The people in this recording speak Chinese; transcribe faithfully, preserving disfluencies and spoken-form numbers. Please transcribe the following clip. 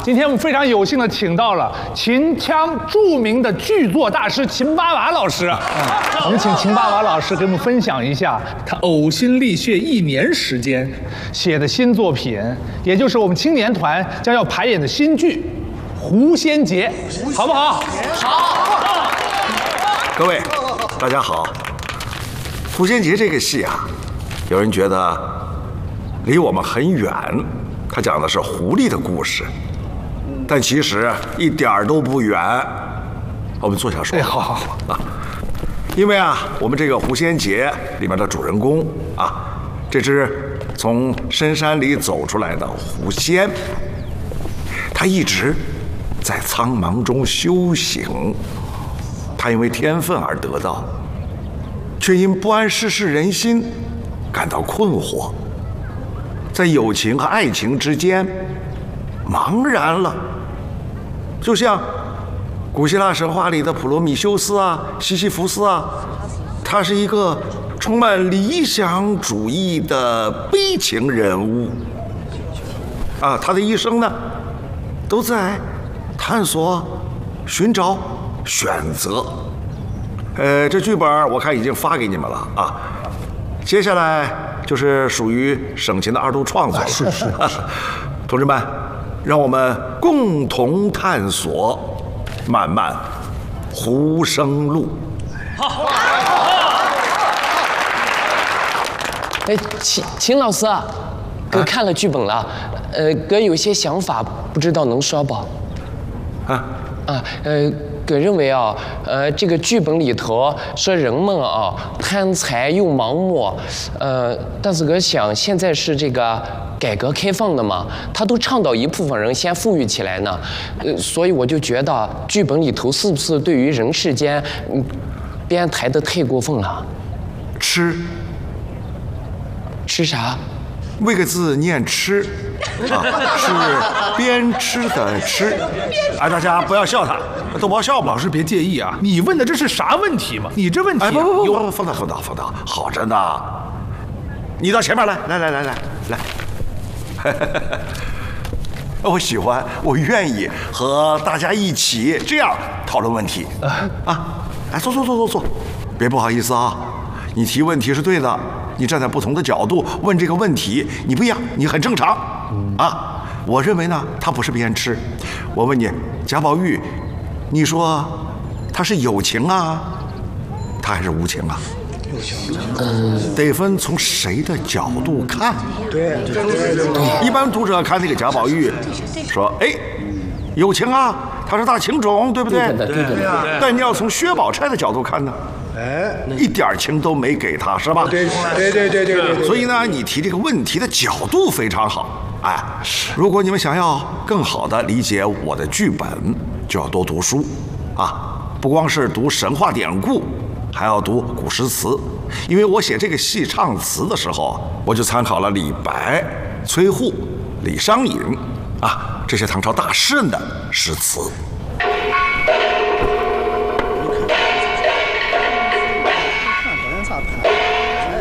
今天我们非常有幸的请到了秦腔著名的剧作大师秦八娃老师。我们请秦八娃老师给我们分享一下他呕心沥血一年时间写的新作品，也就是我们青年团将要排演的新剧《狐仙节》，好不好？好。 各位，大家好。《狐仙节》这个戏啊，有人觉得离我们很远，它讲的是狐狸的故事，但其实一点儿都不远。我们坐下说。 哎，好好好啊。 因为啊，我们这个《狐仙节》里面的主人公啊，这只从深山里走出来的狐仙，他一直在苍茫中修行，他因为天分而得到，却因不谙世事人心感到困惑，在友情和爱情之间茫然了，就像古希腊神话里的普罗米修斯啊、西西弗斯啊，他是一个充满理想主义的悲情人物啊，他的一生呢都在探索、寻找、选择。呃，这剧本我看已经发给你们了啊，接下来就是属于省琴的二度创作了。 是是是， 同志们，让我们共同探索漫漫狐生路。 好。哎，秦秦老师，哥看了剧本了，呃，哥有些想法，不知道能说不？ 啊啊，呃。哥认为啊，呃，这个剧本里头说人们啊贪财又盲目，呃，但是哥想现在是这个改革开放的嘛，他都倡导一部分人先富裕起来呢，呃，所以我就觉得剧本里头是不是对于人世间，嗯，编排的太过分了？ 吃， 吃啥？ 为个字念吃，啊，是边吃的吃。哎，大家不要笑他，都不要笑嘛。 老师别介意啊，你问的这是啥问题嘛？你这问题、啊， 哎，不不不不，放大放大放大，好着呢。你到前面来，来来来来来。我喜欢，我愿意和大家一起这样讨论问题。啊，来坐坐坐坐坐，别不好意思啊，你提问题是对的。你站在不同的角度问这个问题，你不一样，你很正常啊。我认为呢，他不是边吃。我问你，贾宝玉，你说他是有情啊，他还是无情啊？有情，嗯，得分从谁的角度看。对对对对。一般读者看那个贾宝玉，说，哎，有情啊，他是大情种，对不对？ 对对对。 但你要从薛宝钗的角度看呢？哎，一点情都没给他，是吧？ 对对对对对对。 所以呢，你提这个问题的角度非常好。哎，如果你们想要更好的理解我的剧本，就要多读书啊！不光是读神话典故，还要读古诗词。因为我写这个戏唱词的时候，我就参考了李白、崔护、李商隐啊这些唐朝大诗人的诗词。